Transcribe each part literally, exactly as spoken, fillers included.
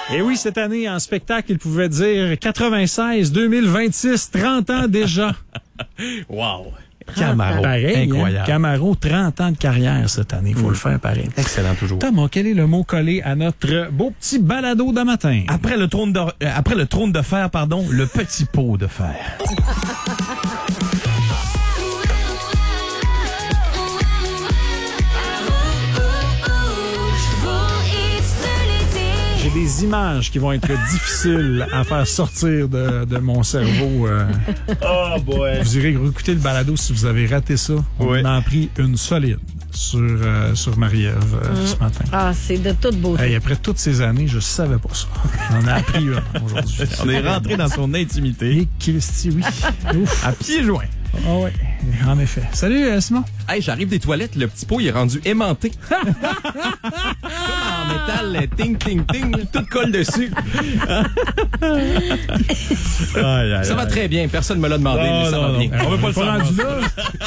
Et oui, cette année, en spectacle, il pouvait dire quatre-vingt-seize, deux mille vingt-six, trente ans déjà. Wow! Camaro. Pareil, incroyable. Hein? Camaro, trente ans de carrière cette année. Il faut mmh. le faire pareil. Excellent, toujours. Thomas, quel est le mot collé à notre beau petit balado de matin? Après le trône de, euh, après le trône de fer, pardon, le petit pot de fer. J'ai des images qui vont être difficiles à faire sortir de, de mon cerveau. Euh. Oh boy! Vous irez écouter le balado si vous avez raté ça. On oui. en a pris une solide sur, euh, sur Marie-Ève euh, mmh. ce matin. Ah, c'est de toute beauté. Hey, après toutes ces années, je savais pas ça. On a appris une aujourd'hui. On est rentré dans son intimité. Et Christy, oui. Ouf. À pieds joints. Ah oh ouais, en effet. Salut, euh, Simon. Hey, j'arrive des toilettes, le petit pot il est rendu aimanté. Comme en métal, ting, ting, ting, tout colle dessus. aïe, aïe, ça va très bien, personne ne me l'a demandé, non, mais ça non, va non. bien. On veut pas le pas rendu là.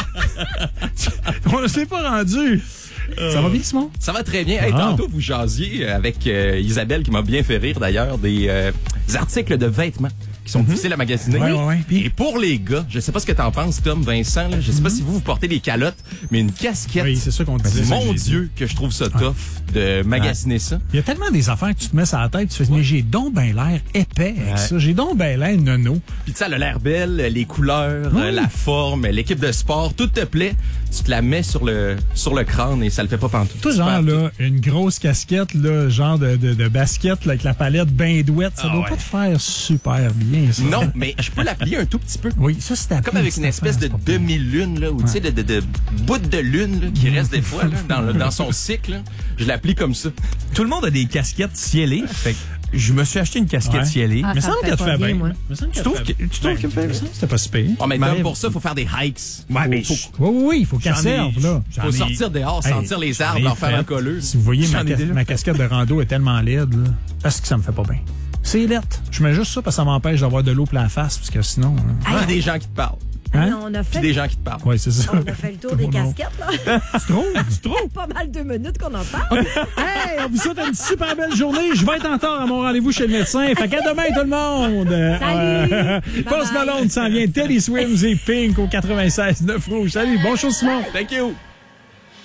On ne s'est pas rendu. Euh, ça va bien, Simon? Ça va très bien. Hey, ah. Tantôt, vous jasiez avec euh, Isabelle, qui m'a bien fait rire d'ailleurs, des, euh, des articles de vêtements qui sont mm-hmm. difficiles à magasiner. Ouais, ouais, ouais. Et pour les gars, je sais pas ce que t'en penses, Tom, Vincent, là, je sais mm-hmm. pas si vous, vous portez des calottes, mais une casquette. Oui, c'est ça qu'on disait. Mon Dieu, que je trouve ça tough ouais. de magasiner ouais. ça. Il y a tellement des affaires que tu te mets sur la tête, tu fais, ouais. mais j'ai donc ben l'air épais avec ouais. ça. J'ai donc ben l'air nono. Puis tu sais, elle a l'air belle, les couleurs, oui. la forme, l'équipe de sport, tout te plaît. Tu te la mets sur le, sur le crâne et ça le fait pas pantoute. Tout genre, là, une grosse casquette, là, genre de, de, de basket, là, avec la palette bien douette, ça ah, doit ouais. pas te faire super bien, ça. Non, mais je peux la plier un tout petit peu. Oui, ça, c'est comme avec une espèce de demi-lune, là, ou ouais. tu sais, de, de, de bout de lune, là, qui reste des fois, là, dans, le, dans son cycle, là. Je la plie comme ça. Tout le monde a des casquettes cielées. Fait que je me suis acheté une casquette ouais. cielée. Ah, mais ça me semble qu'elle te fait bien. bien. Tu trouves que, tu trouves qu'elle fait bien? C'était pas super. Oh, mais Tom, pour ça, il faut faire des hikes. Ouais, mais faut, faut, oui, oui, il faut qu'elle serve, là. Il faut sortir dehors, hey, sentir les arbres, leur faire un colleux. Si vous voyez, ma, ca- ma casquette de rando est tellement laide, là. Parce que ça me fait pas bien. C'est laide. Je mets juste ça parce que ça m'empêche d'avoir de l'eau plein la face, parce que sinon. Il y a des gens qui te parlent. Hein? On a fait Puis des gens qui te parlent. Oui, c'est ça. On a fait le tour des casquettes, là. Tu trouves? Tu trouves? Pas mal deux minutes qu'on en parle. Hey, on vous souhaite une super belle journée. Je vais être en retard à mon rendez-vous chez le médecin. Fait qu'à demain, tout le monde. Salut! Euh, Post Malone s'en vient. Teddy Swims et Pink au quatre-vingt-seize neuf Rouge. Salut. Bon show, Simon. Thank you.